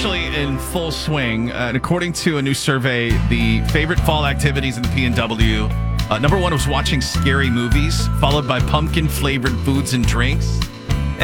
Actually in full swing. And according to a new survey, the favorite fall activities in the PNW, number one was watching scary movies, followed by pumpkin-flavored foods and drinks.